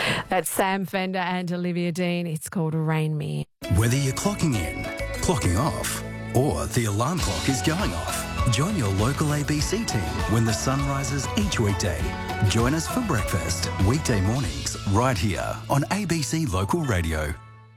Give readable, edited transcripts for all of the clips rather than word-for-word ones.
That's Sam Fender and Olivia Dean. It's called Rain Me. Whether you're clocking in, clocking off, or the alarm clock is going off, join your local ABC team when the sun rises each weekday. Join us for breakfast, weekday mornings, right here on ABC Local Radio.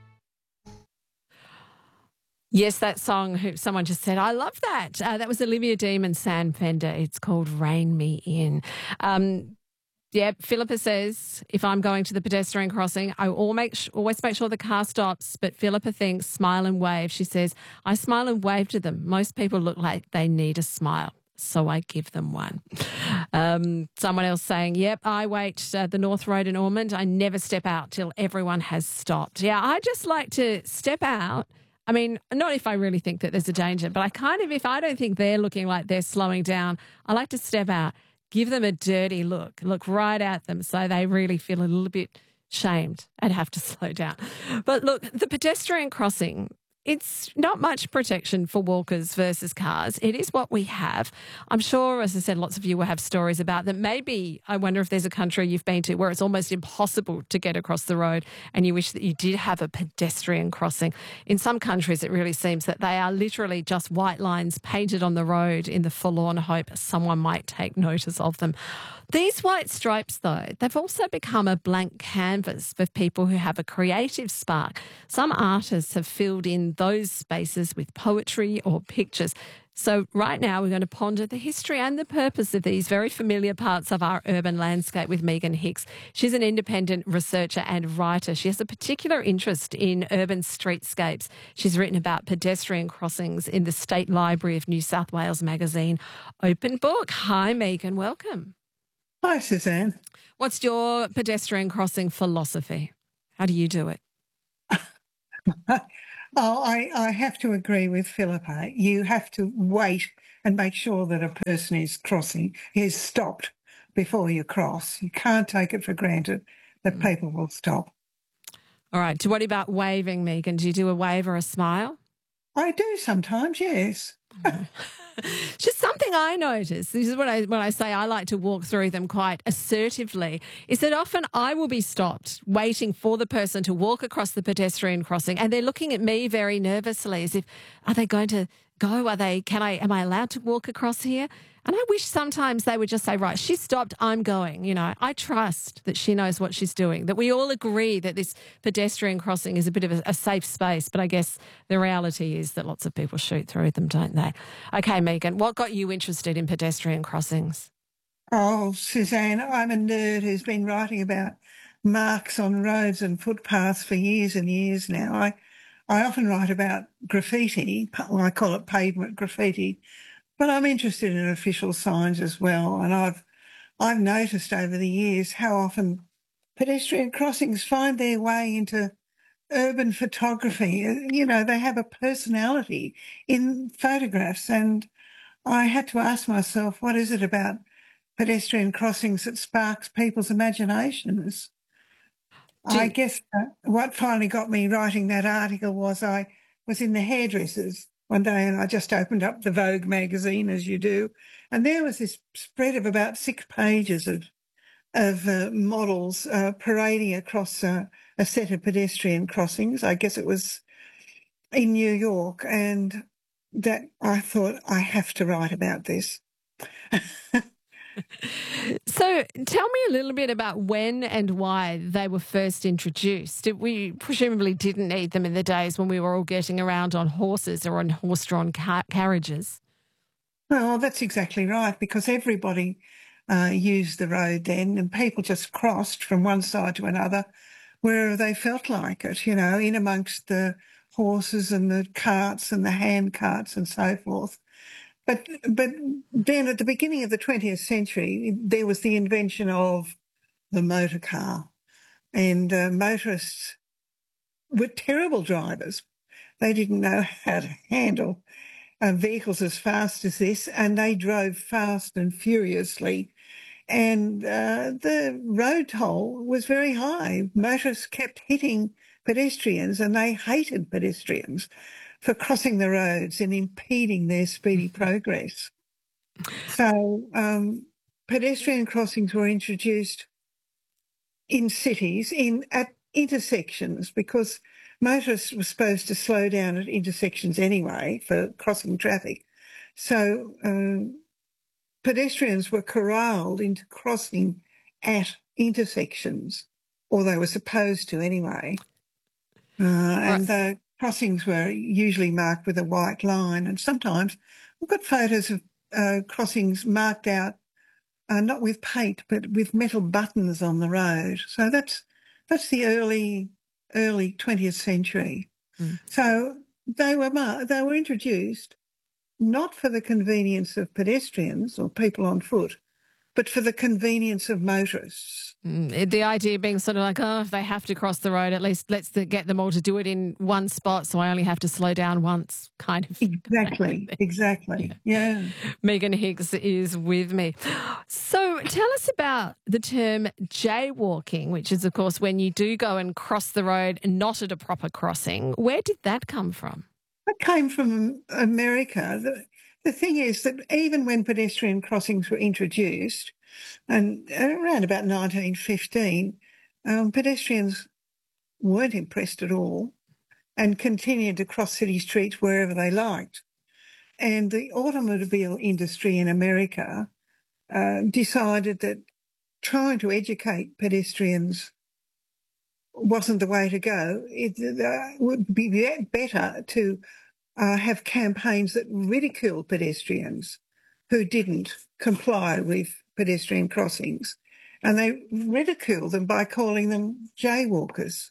Yes, that song, someone just said, I love that. That was Olivia Dean and Sam Fender. It's called Rain Me In. Philippa says, if I'm going to the pedestrian crossing, I always make sure the car stops. But Philippa thinks smile and wave. She says, I smile and wave to them. Most people look like they need a smile, so I give them one. Someone else saying, yep, I wait at the North Road in Ormond. I never step out till everyone has stopped. Yeah, I just like to step out. I mean, not if I really think that there's a danger, but if I don't think they're looking like they're slowing down, I like to step out, give them a dirty look right at them so they really feel a little bit shamed and have to slow down. But look, the pedestrian crossing, it's not much protection for walkers versus cars. It is what we have. I'm sure, as I said, lots of you will have stories about that. Maybe I wonder if there's a country you've been to where it's almost impossible to get across the road and you wish that you did have a pedestrian crossing. In some countries, it really seems that they are literally just white lines painted on the road in the forlorn hope someone might take notice of them. These white stripes, though, they've also become a blank canvas for people who have a creative spark. Some artists have filled in those spaces with poetry or pictures. So right now we're going to ponder the history and the purpose of these very familiar parts of our urban landscape with Megan Hicks. She's an independent researcher and writer. She has a particular interest in urban streetscapes. She's written about pedestrian crossings in the State Library of New South Wales magazine Open Book. Hi, Megan. Welcome. Hi, Suzanne. What's your pedestrian crossing philosophy? How do you do it? I have to agree with Philippa. You have to wait and make sure that a person is stopped before you cross. You can't take it for granted that people will stop. All right. What about waving, Megan? Do you do a wave or a smile? I do sometimes, yes. Just something I notice, this is when I say I like to walk through them quite assertively, is that often I will be stopped waiting for the person to walk across the pedestrian crossing and they're looking at me very nervously as if, are they going to go? Am I allowed to walk across here? And I wish sometimes they would just say, right, she stopped, I'm going. You know, I trust that she knows what she's doing, that we all agree that this pedestrian crossing is a bit of a safe space. But I guess the reality is that lots of people shoot through them, don't they? Okay, Megan, what got you interested in pedestrian crossings? Oh, Suzanne, I'm a nerd who's been writing about marks on roads and footpaths for years and years now. I often write about graffiti, I call it pavement graffiti, but I'm interested in official signs as well. And I've noticed over the years how often pedestrian crossings find their way into urban photography. You know, they have a personality in photographs. And I had to ask myself, what is it about pedestrian crossings that sparks people's imaginations? I guess what finally got me writing that article was I was in the hairdressers one day and I just opened up the Vogue magazine, as you do, and there was this spread of about 6 pages of models parading across a set of pedestrian crossings. I guess it was in New York, and that I thought, I have to write about this. So tell me a little bit about when and why they were first introduced. We presumably didn't need them in the days when we were all getting around on horses or on horse-drawn carriages. Well, that's exactly right, because everybody used the road then and people just crossed from one side to another wherever they felt like it, you know, in amongst the horses and the carts and the hand carts and so forth. But then at the beginning of the 20th century, there was the invention of the motor car. And motorists were terrible drivers. They didn't know how to handle vehicles as fast as this, and they drove fast and furiously. And the road toll was very high. Motorists kept hitting pedestrians, and they hated pedestrians for crossing the roads and impeding their speedy progress. So pedestrian crossings were introduced in cities at intersections, because motorists were supposed to slow down at intersections anyway for crossing traffic. So pedestrians were corralled into crossing at intersections, or they were supposed to anyway. And the crossings were usually marked with a white line, and sometimes we've got photos of crossings marked out not with paint but with metal buttons on the road. So that's the early 20th century. So they were introduced not for the convenience of pedestrians or people on foot, but for the convenience of motorists. The idea being sort of like, oh, if they have to cross the road, at least let's get them all to do it in one spot, so I only have to slow down once, kind of. Exactly. Yeah. Megan Hicks is with me. So tell us about the term jaywalking, which is, of course, when you do go and cross the road and not at a proper crossing. Where did that come from? That came from America. The thing is that even when pedestrian crossings were introduced, and around about 1915, pedestrians weren't impressed at all and continued to cross city streets wherever they liked. And the automobile industry in America decided that trying to educate pedestrians wasn't the way to go. It would be better to have campaigns that ridiculed pedestrians who didn't comply with pedestrian crossings. And they ridiculed them by calling them jaywalkers.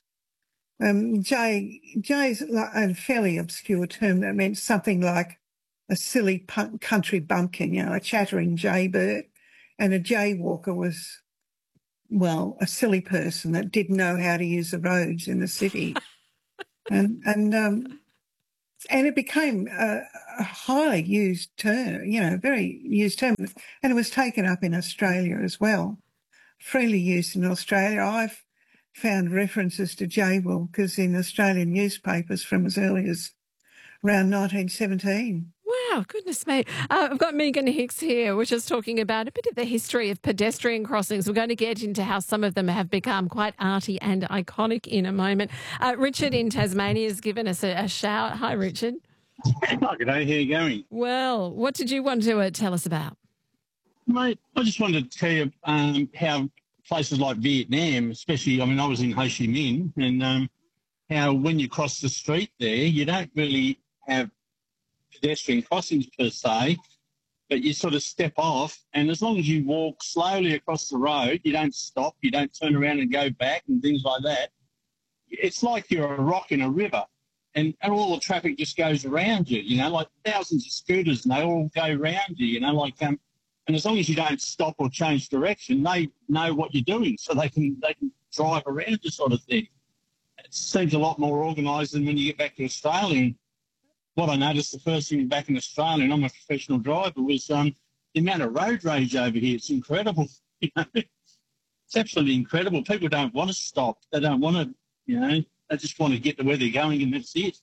Jay's a fairly obscure term that meant something like a silly country bumpkin, a chattering jaybird. And a jaywalker was, well, a silly person that didn't know how to use the roads in the city. and it became a highly used term, very used term. And it was taken up in Australia as well, freely used in Australia. I've found references to jaywalkers in Australian newspapers from as early as around 1917. Wow, goodness me. I've got Megan Hicks here. We're just talking about a bit of the history of pedestrian crossings. We're going to get into how some of them have become quite arty and iconic in a moment. Richard in Tasmania has given us a shout. Hi, Richard. Hi, good day. How are you going? Well, what did you want to tell us about? Mate, I just wanted to tell you how places like Vietnam, especially, I was in Ho Chi Minh, and how when you cross the street there, you don't really have pedestrian crossings per se, but you sort of step off, and as long as you walk slowly across the road, you don't stop, you don't turn around and go back and things like that. It's like you're a rock in a river, and all the traffic just goes around you, like thousands of scooters, and they all go around you, and as long as you don't stop or change direction, they know what you're doing, so they can drive around you, sort of thing. It seems a lot more organised than when you get back to Australia. And what I noticed the first thing back in Australia, and I'm a professional driver, was the amount of road rage over here. It's incredible. It's absolutely incredible. People don't want to stop. They don't want to, they just want to get to where they're going, and that's it.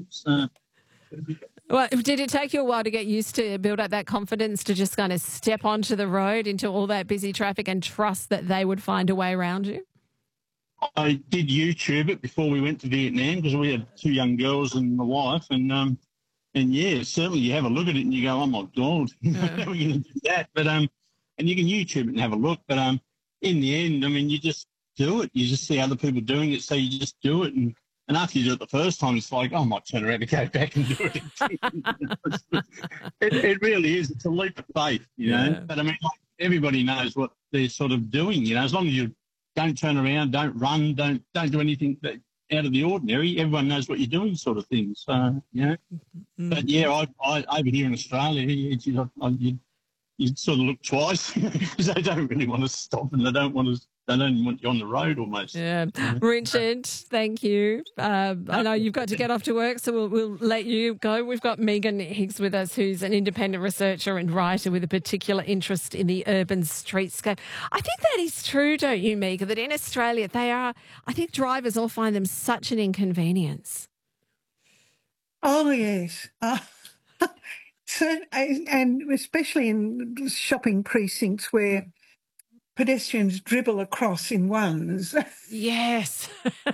Well, did it take you a while to get used to build up that confidence to just kind of step onto the road into all that busy traffic and trust that they would find a way around you? I did YouTube it before we went to Vietnam because we had two young girls and my wife, and yeah, certainly you have a look at it and you go, oh my God, how are we going to do that? But and you can YouTube it and have a look, but in the end, you just do it. You just see other people doing it, so you just do it, and after you do it the first time, it's like, oh, I might turn around and go back and do it again. It really is. It's a leap of faith, Yeah. But everybody knows what they're sort of doing, as long as you don't turn around, don't run, don't do anything out of the ordinary. Everyone knows what you're doing, sort of thing. So, But yeah, I over here in Australia, you sort of look twice because they don't really want to stop, and they don't want you on the road almost. Yeah. Richard, thank you. I know you've got to get off to work, so we'll let you go. We've got Megan Hicks with us, who's an independent researcher and writer with a particular interest in the urban streetscape. I think that is true, don't you, Megan, that in Australia I think drivers all find them such an inconvenience. Oh, yes. So, and especially in shopping precincts where pedestrians dribble across in ones. Yes.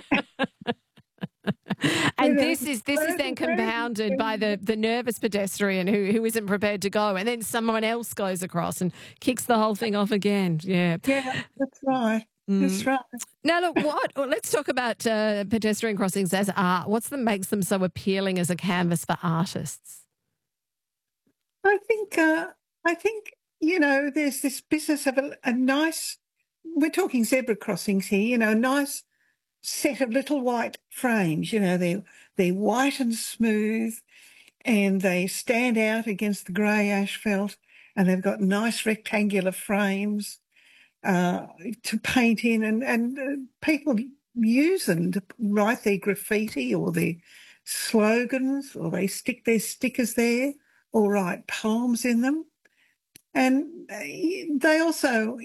And this is then compounded by the nervous pedestrian who isn't prepared to go, and then someone else goes across and kicks the whole thing off again. Yeah. Yeah, that's right. That's right. Now, look, let's talk about pedestrian crossings as art. What's that makes them so appealing as a canvas for artists? I think there's this business of a nice. We're talking zebra crossings here. A nice set of little white frames. They're white and smooth, and they stand out against the grey asphalt, and they've got nice rectangular frames to paint in, and people use them to write their graffiti or their slogans, or they stick their stickers there or write poems in them. And they also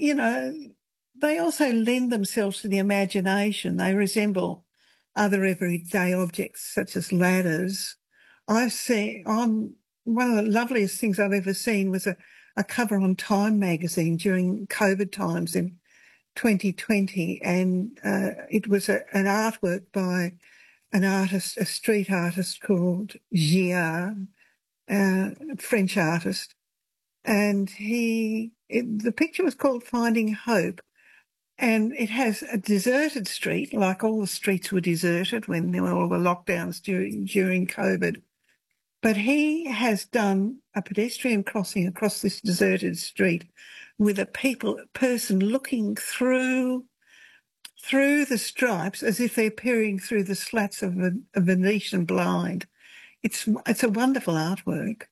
lend themselves to the imagination. They resemble other everyday objects such as ladders. One of the loveliest things I've ever seen was a cover on Time magazine during COVID times in 2020, and it was an artwork by a street artist called Giard, French artist, and the picture was called Finding Hope, and it has a deserted street, like all the streets were deserted when there were all the lockdowns during COVID. But he has done a pedestrian crossing across this deserted street with a person looking through the stripes as if they're peering through the slats of a Venetian blind. It's a wonderful artwork.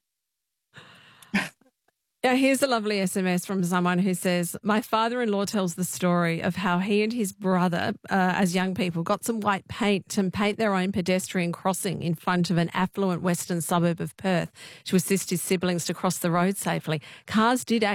Now, here's a lovely SMS from someone who says, my father-in-law tells the story of how he and his brother, as young people, got some white paint to paint their own pedestrian crossing in front of an affluent western suburb of Perth to assist his siblings to cross the road safely. Cars did